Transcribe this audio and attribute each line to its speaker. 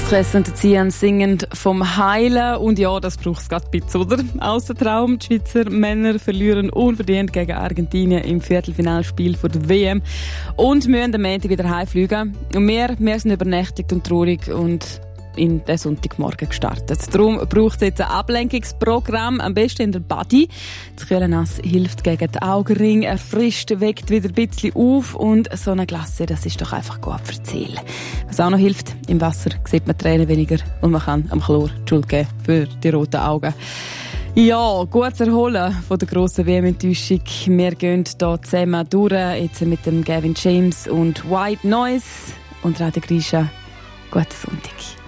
Speaker 1: Stress und Ziehen singend vom Heilen. Und ja, das braucht es gerade ein bisschen, oder? Aussentraum, die Schweizer Männer verlieren unverdient gegen Argentinien im Viertelfinalspiel der WM und müssen am Montag wieder heimfliegen. Und wir sind übernächtigt und traurig und in den Sonntagmorgen gestartet. Darum braucht es jetzt ein Ablenkungsprogramm, am besten in der Body. Das kühle Nass hilft gegen die Augenringe, erfrischt, weckt wieder ein bisschen auf und so eine Glasse, das ist doch einfach gut für die Seele. Was auch noch hilft, im Wasser sieht man Tränen weniger und man kann am Chlor die Schuld geben für die roten Augen. Ja, gut zu erholen von der grossen WM-Enttäuschung. Wir gehen hier zusammen durch, jetzt mit dem Gavin James und White Noise und Radio Grisha. Guten Sonntag.